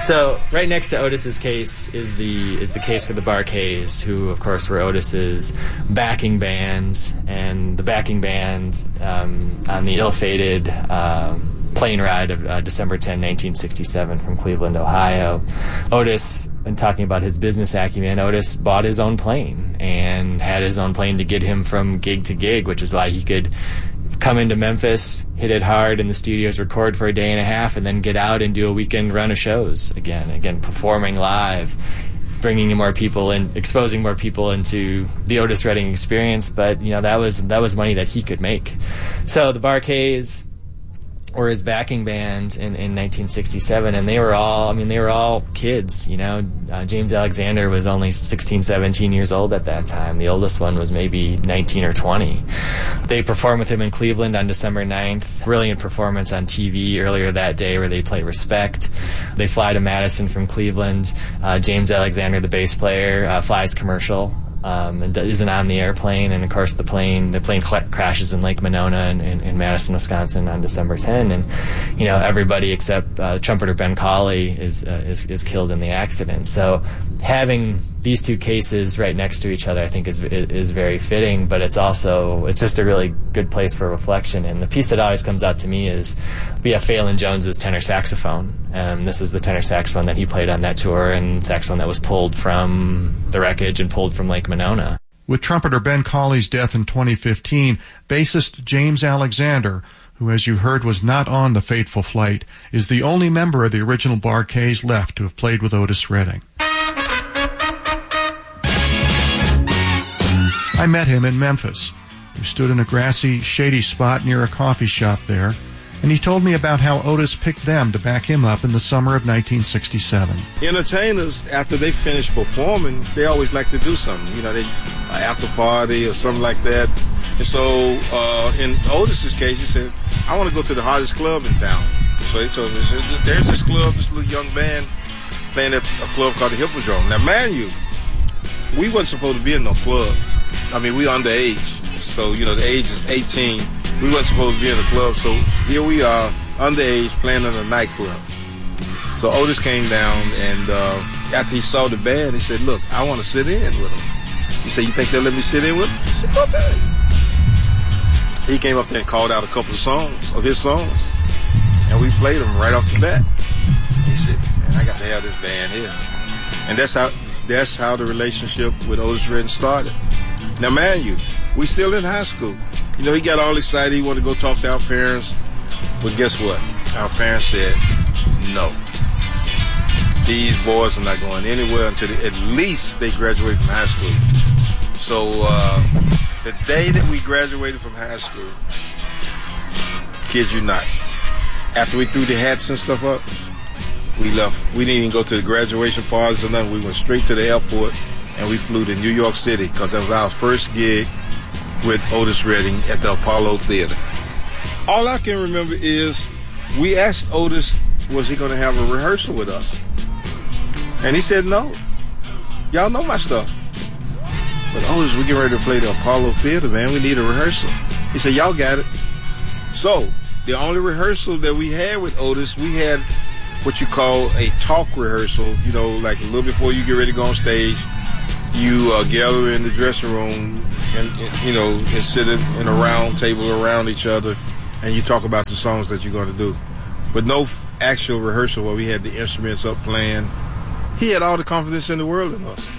So right next to Otis's case is the case for the Bar-Kays, who of course were Otis's backing band, and the backing band on the ill-fated plane ride of December 10, 1967 from Cleveland, Ohio. Otis, and talking about his business acumen, Otis bought his own plane and had his own plane to get him from gig to gig, which is why he could come into Memphis, hit it hard in the studios, record for a day and a half, and then get out and do a weekend run of shows again performing live, bringing in more people and exposing more people into the Otis Redding experience. But that was money that he could make. So the Bar-Kays were his backing band in 1967, and they were all kids. James Alexander was only 16, 17 years old at that time. The oldest one was maybe 19 or 20. They performed with him in Cleveland on December 9th. Brilliant performance on TV earlier that day where they play Respect. They fly to Madison from Cleveland. James Alexander, the bass player, flies commercial. And isn't on the airplane, and of course the plane crashes in Lake Monona in Madison, Wisconsin on December 10, and everybody except trumpeter Ben Cauley is killed in the accident. So having these two cases right next to each other, I think, is very fitting, but it's just a really good place for reflection. And the piece that always comes out to me is we have Phelan Jones's tenor saxophone. This is the tenor saxophone that he played on that tour, and saxophone that was pulled from the wreckage and pulled from Lake Monona. With trumpeter Ben Cauley's death in 2015, bassist James Alexander, who, as you heard, was not on the fateful flight, is the only member of the original Bar-Kays left to have played with Otis Redding. I met him in Memphis. We stood in a grassy, shady spot near a coffee shop there, and he told me about how Otis picked them to back him up in the summer of 1967. Entertainers, after they finish performing, they always like to do something. They after party or something like that. And so in Otis's case, he said, I want to go to the hottest club in town. So he told me, there's this club, this little young band playing at a club called the Hippodrome. Now, man, we wasn't supposed to be in no club. We underage. So, the age is 18. We wasn't supposed to be in the club. So here we are, underage, playing in a nightclub. So Otis came down, and after he saw the band, he said, look, I want to sit in with them. He said, you think they'll let me sit in with them? I said, go ahead. He came up there and called out a couple of his songs, and we played them right off the bat. He said, man, I got to have this band here. And that's how the relationship with Otis Redding started. Now, man, we still in high school. He got all excited. He wanted to go talk to our parents. But guess what? Our parents said, no. These boys are not going anywhere until at least they graduate from high school. So the day that we graduated from high school, kid you not, after we threw the hats and stuff up, we left. We didn't even go to the graduation parties or nothing. We went straight to the airport, and we flew to New York City because that was our first gig with Otis Redding at the Apollo Theater. All I can remember is we asked Otis, was he going to have a rehearsal with us? And he said, no. Y'all know my stuff. But Otis, we're getting ready to play the Apollo Theater, man. We need a rehearsal. He said, y'all got it. So the only rehearsal that we had with Otis, we had what you call a talk rehearsal, like a little before you get ready to go on stage. You gather in the dressing room and sit in a round table around each other, and you talk about the songs that you're going to do. But no actual rehearsal where we had the instruments up playing. He had all the confidence in the world in us.